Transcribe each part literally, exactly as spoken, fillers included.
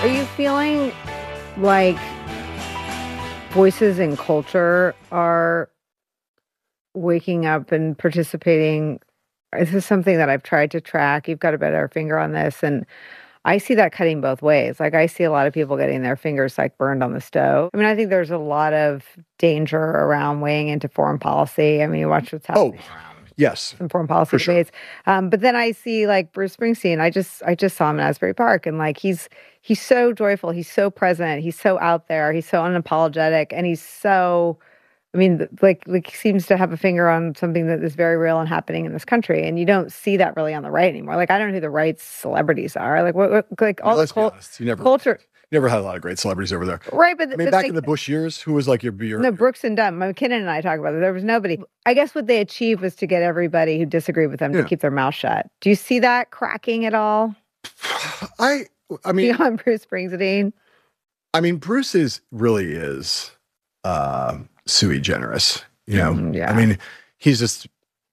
Are you feeling like voices in culture are waking up and participating? This is something that I've tried to track. You've got a better finger on this, and I see that cutting both ways. Like, I see a lot of people getting their fingers, like, burned on the stove. I mean, I think there's a lot of danger around weighing into foreign policy. I mean, you watch what's Oh, happening around yes, in foreign policy for sure. debates. Um, but then I see, like, Bruce Springsteen. I just I just saw him in Asbury Park, and, like, he's he's so joyful, he's so present, he's so out there, he's so unapologetic, and he's so I mean, th like like, he seems to have a finger on something that is very real and happening in this country, and you don't see that really on the right anymore. Like, I don't know who the right's celebrities are. Like, what what like, I mean, all the let's be cul honest. You never, culture you never had a lot of great celebrities over there. Right, but I mean, but, back like in the Bush years, who was like your your? No, Brooks and Dunn. McKinnon and I talk about it. There was nobody. I guess what they achieved was to get everybody who disagreed with them to Yeah. keep their mouth shut. Do you see that cracking at all I I mean, beyond Bruce Springsteen? I mean, Bruce is really is uh, sui generis. You know, Mm, yeah. I mean, he's just.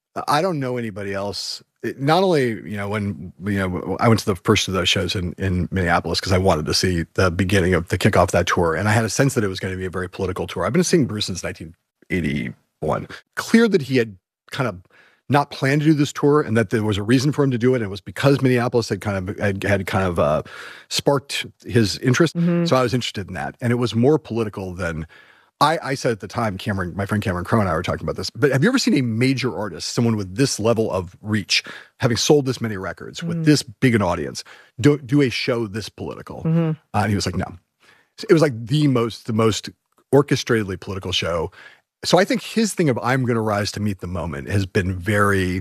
I don't know anybody else. It- not only, you know, when you know, I went to the first of those shows in in Minneapolis because I wanted to see the beginning of the kickoff of that tour, and I had a sense that it was going to be a very political tour. I've been seeing Bruce since nineteen eighty-one. Clear that he had kind of not planned to do this tour, and that there was a reason for him to do it. And it was because Minneapolis had kind of had, had kind of uh, sparked his interest. Mhm. So I was interested in that, and it was more political than. I, I said at the time, Cameron, my friend Cameron Crowe and I were talking about this, but have you ever seen a major artist, someone with this level of reach, having sold this many records, Mhm. with this big an audience, do, do a show this political? Mhm. Uh, and he was like, no. It was like the most, the most orchestratedly political show. So I think his thing of I'm going to rise to meet the moment has been very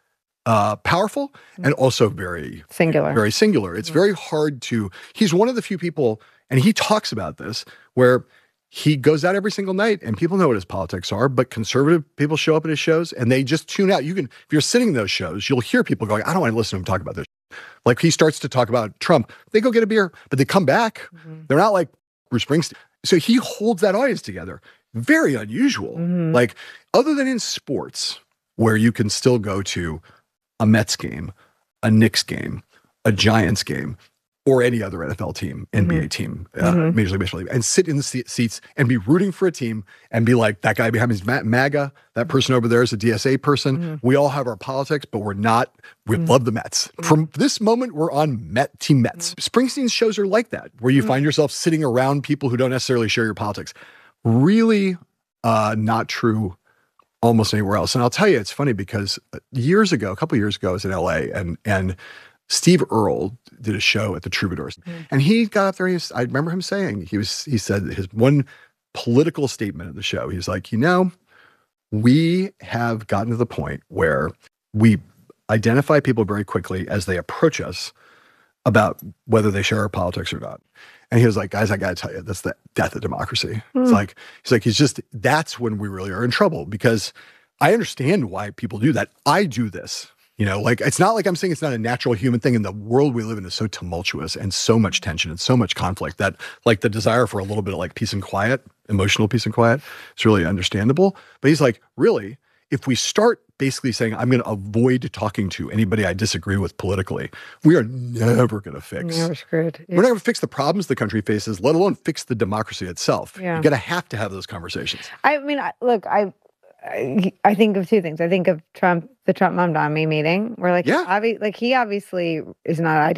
uh, powerful and also very Singular. very singular. It's very hard to, he's one of the few people, and he talks about this, where he goes out every single night and people know what his politics are, but conservative people show up at his shows and they just tune out. You can, if you're sitting in those shows, you'll hear people going, I don't want to listen to him talk about this. Like, he starts to talk about Trump. They go get a beer, but they come back. Mhm. They're not like Bruce Springsteen. So he holds that audience together. Very unusual. Mhm. Like, other than in sports, where you can still go to a Mets game, a Knicks game, a Giants game, or any other N F L team, N B A Mhm. team, uh, Mhm. Major League Baseball, and sit in the se- seats and be rooting for a team and be like, that guy behind me is Ma- MAGA, that person over there is a D S A person. Mhm. We all have our politics, but we're not, we Mhm. love the Mets. From this moment, we're on Met, Team Mets. Springsteen's shows are like that, where you Mhm. find yourself sitting around people who don't necessarily share your politics. Really uh, not true almost anywhere else. And I'll tell you, it's funny because years ago, a couple of years ago, I was in L A, and and Steve Earle did a show at the Troubadours, Mhm. and he got up there. He was, I remember him saying, he was, he said his one political statement of the show. He's like, you know, we have gotten to the point where we identify people very quickly as they approach us about whether they share our politics or not. And he was like, guys, I got to tell you, that's the death of democracy. It's Mm. like, he's like, he's just, that's when we really are in trouble, because I understand why people do that. I do this. You know, like, it's not like I'm saying it's not a natural human thing. And the world we live in is so tumultuous and so much tension and so much conflict that, like, the desire for a little bit of like peace and quiet, emotional peace and quiet, is really understandable. But he's like, really, if we start basically saying, I'm going to avoid talking to anybody I disagree with politically, we are never going to fix. Never screwed. We're not going to fix the problems the country faces, let alone fix the democracy itself. Yeah. You're going to have to have those conversations. I mean, I, look, I, I I think of two things. I think of Trump, the Trump Mamdani meeting, where like, Yeah. obvi- like he obviously is not